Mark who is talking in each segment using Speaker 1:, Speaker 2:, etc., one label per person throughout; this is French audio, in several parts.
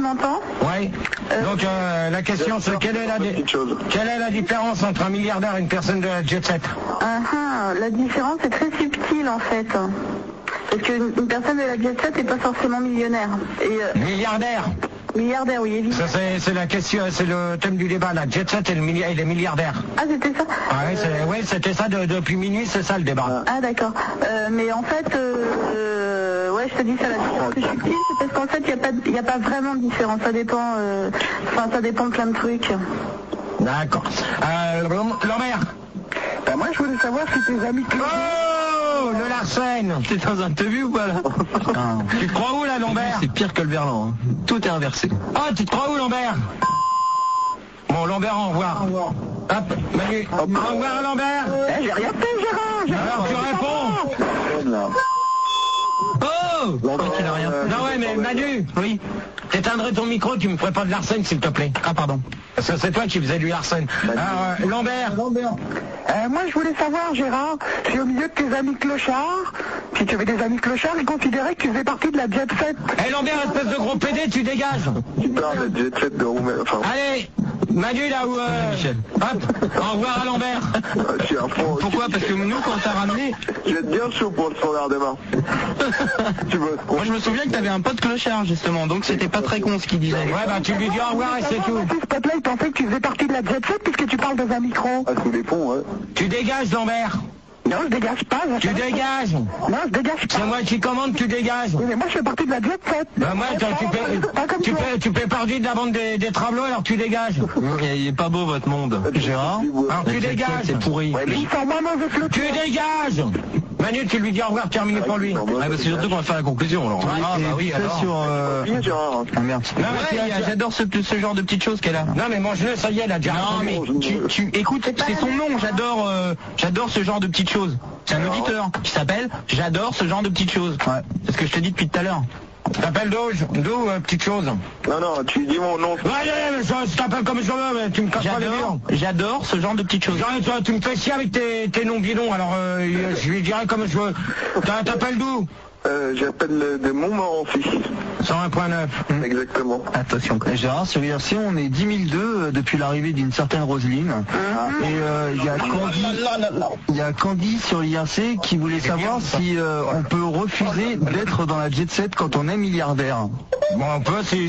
Speaker 1: m'entends?
Speaker 2: Oui. Donc la question c'est quelle est la différence entre un milliardaire et une personne de la jet set?
Speaker 1: La différence est très subtile en fait. Parce qu'une personne de la jet set n'est pas forcément millionnaire.
Speaker 2: Milliardaire?
Speaker 1: Milliardaire, oui, évidemment.
Speaker 2: Ça c'est la question, c'est le thème du débat, la jet set et les milliardaires.
Speaker 1: Ah, c'était ça?
Speaker 2: Oui, c'était ça depuis minuit, c'est ça le débat.
Speaker 1: Ah, d'accord. Mais en fait, ouais, je te dis ça, la différence est subtile, c'est parce qu'en fait, il n'y a pas vraiment de différence. Ça dépend, ça dépend de plein de trucs.
Speaker 2: D'accord. Lambert?
Speaker 3: Moi, je voulais savoir si tes amis...
Speaker 2: Oh, le Larsen!
Speaker 4: T'es dans un tevu ou pas là?
Speaker 2: Tu te crois où là, Lambert?
Speaker 4: C'est pire que le Verlan, hein. Tout est inversé.
Speaker 2: Ah, tu te crois où, Lambert? Bon, Lambert, au revoir. Hop, Manu. Au revoir, Lambert.
Speaker 3: J'ai rien fait, Gérard.
Speaker 2: Alors tu réponds. Oh!
Speaker 4: Il a rien fait.
Speaker 2: Non, ouais, mais Manu.
Speaker 4: Oui.
Speaker 2: T'éteindrais ton micro, tu me ferais pas de Larsen, s'il te plaît.
Speaker 4: Ah, pardon.
Speaker 2: Parce que c'est toi qui faisais du Larsen. Alors, Lambert.
Speaker 3: Moi, je voulais savoir, Gérard, si au milieu de tes amis clochards, si tu avais des amis clochards, ils considéraient que tu faisais partie de la jet set.
Speaker 2: Eh, Lambert, espèce de gros PD, tu dégages.
Speaker 5: Tu parles de jet set de Roumain, enfin...
Speaker 2: Allez, Manu, là où...
Speaker 4: Michel.
Speaker 2: Hop, au revoir à Lambert.
Speaker 5: Je suis à fond.
Speaker 4: Pourquoi? Parce que nous, quand t'as ramené...
Speaker 5: Je vais être bien chaud pour le standard demain. Tu veux?
Speaker 4: Moi, je me souviens que t'avais un pote clochard, justement, donc c'était pas très con ce qu'il disait.
Speaker 2: Ouais, bah tu lui dis au revoir et c'est tout.
Speaker 3: Ce pote-là, il pensait que tu faisais partie de la jet set puisque tu parles dans un micro.
Speaker 5: Ah, sous les ponts, ouais.
Speaker 2: Tu dégages, Lambert.
Speaker 3: Non, je dégage pas.
Speaker 2: Tu dégages.
Speaker 3: Non, je dégage pas.
Speaker 2: C'est moi qui commande, tu dégages.
Speaker 3: Oui, mais moi, je fais partie de la jet set.
Speaker 2: Bah moi, tu fais partie de la bande des Travelots, alors tu dégages.
Speaker 4: Il est pas beau votre monde, Gérard.
Speaker 2: Alors tu dégages.
Speaker 4: C'est pourri.
Speaker 3: Ils sont moins mauvais que le
Speaker 2: Tu dégages. Manu, tu lui dis au revoir, terminé pour lui.
Speaker 4: Ah, bah, c'est surtout qu'on va faire la conclusion, alors.
Speaker 2: Ah, bah oui, alors.
Speaker 5: Bien, Gérard.
Speaker 4: Ah, merde.
Speaker 2: Non, mais
Speaker 4: J'adore ce genre de petites choses qu'elle a.
Speaker 2: Non, mais mange-le, ça y est, elle a déjà
Speaker 4: Non, mais tu écoute, c'est son nom, j'adore ce genre de petites choses. C'est un auditeur qui s'appelle J'adore ce genre de petites choses. Ouais. C'est ce que je te dis depuis tout à l'heure.
Speaker 2: T'appelles d'où, petite chose?
Speaker 5: Non, tu dis mon nom.
Speaker 2: Ouais, mais je t'appelle comme je veux, mais tu me casses pas les murs.
Speaker 4: J'adore ce genre de petites choses.
Speaker 2: Genre, tu me fais chier avec tes noms bidons, alors je lui dirai comme je veux. T'appelles d'où?
Speaker 5: J'appelle de Montmorency.
Speaker 2: 101.9.
Speaker 5: Exactement.
Speaker 4: Attention. Gérard, sur IRC, on est 10 002 depuis l'arrivée d'une certaine Roselyne. Et il y a Candy sur l'IRC qui voulait savoir si on peut refuser d'être dans la jet set quand on est milliardaire.
Speaker 2: Bon, on peut, si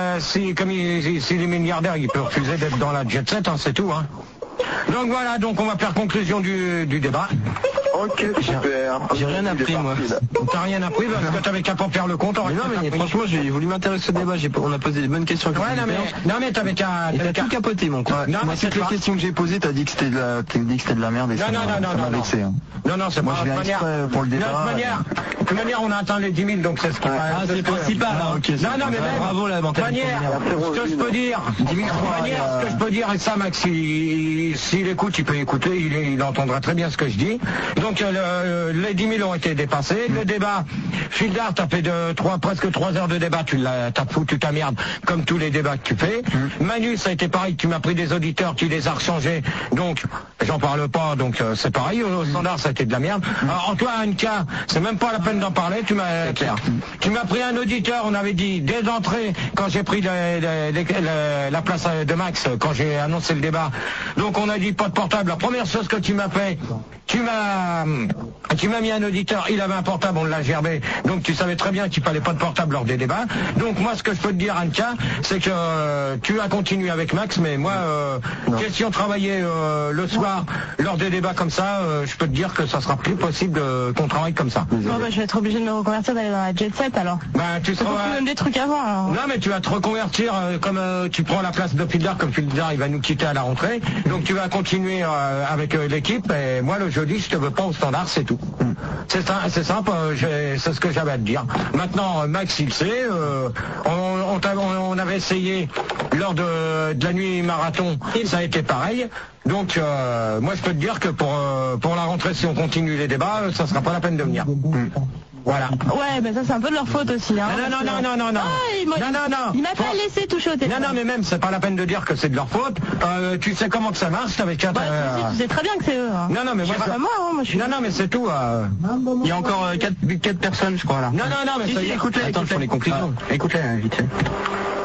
Speaker 2: les milliardaires, ils peuvent refuser d'être dans la jet set, hein, c'est tout, hein. Donc voilà, donc on va faire conclusion du débat.
Speaker 5: Ok, super.
Speaker 4: J'ai rien appris, moi.
Speaker 2: T'as rien appris parce que t'avais qu'à pas faire le compte.
Speaker 4: Mais non, mais franchement, j'ai voulu m'intéresser au débat. On a posé des bonnes questions.
Speaker 2: Ouais, non, mais t'avais qu'à...
Speaker 4: Et t'as tout capoté, mon quoi.
Speaker 2: Non,
Speaker 4: moi, toutes les questions que j'ai posées, t'as dit que c'était de la merde. Et ça m'a vexé.
Speaker 2: Non, c'est
Speaker 4: moi,
Speaker 2: pas
Speaker 4: je viens exprès pour le débat.
Speaker 2: De toute manière, on a atteint les 10 000, donc c'est ce qui va...
Speaker 4: Ah, c'est le principal.
Speaker 2: Non, mais même...
Speaker 4: Bravo, la mentalité.
Speaker 2: Ce que je peux dire... ce que je peux dire, et ça, Max, s'il écoute, il peut écouter, il entendra très bien ce que je dis. Donc, les 10 000 ont été dépassés. Le débat, Fildard, t'as fait presque 3 heures de débat, t'as foutu ta merde, comme tous les débats que tu fais. Manu, ça a été pareil, tu m'as pris des auditeurs, tu les as rechangés, donc j'en parle pas, donc c'est pareil, au standard, ça a été de la merde. Alors, Antoine, Anka, c'est même pas la peine d'en parler, tu m'as pris un auditeur, on avait dit, dès l'entrée, quand j'ai pris la place de Max, quand j'ai annoncé le débat, donc on a dit pas de portable. La première chose que tu m'as fait, tu m'as mis un auditeur, il avait un portable, on l'a gerbé, donc tu savais très bien qu'il fallait pas de portable lors des débats. Donc moi, ce que je peux te dire, Anka, c'est que tu as continué avec Max, mais moi, question travailler le soir lors des débats comme ça, je peux te dire que ça sera plus possible qu'on travaille comme ça.
Speaker 1: Non, bah, je vais être obligé de me reconvertir d'aller dans la jet set alors.
Speaker 2: Bah, tu seras...
Speaker 1: même des trucs avant alors.
Speaker 2: Non, mais tu vas te reconvertir comme tu prends la place de Fildard, comme Fildard il va nous quitter à la rentrée, donc tu vas continuer avec l'équipe, et moi le jeudi je te veux pas au standard, c'est tout. C'est simple, c'est ce que j'avais à te dire. Maintenant, Max il sait, on avait essayé lors de la nuit marathon, ça a été pareil. Donc moi je peux te dire que pour la rentrée, si on continue les débats, ça sera pas la peine de venir. Voilà.
Speaker 1: Ouais, mais ça c'est un peu de leur faute aussi. Hein.
Speaker 2: Non.
Speaker 1: Ah, il m'a pas laissé toucher au téléphone.
Speaker 2: Non, mais même, c'est pas la peine de dire que c'est de leur faute. Tu sais comment que ça marche, t'avais qu'à...
Speaker 1: tu sais très bien que c'est eux. Hein.
Speaker 2: Non, mais moi...
Speaker 1: moi je suis...
Speaker 2: Non, mais c'est tout.
Speaker 4: Il y a encore 4 personnes, je crois, là.
Speaker 2: Non, mais ça y est.
Speaker 4: Écoutez, attends, je fais les conclusions. Écoutez, vite fait.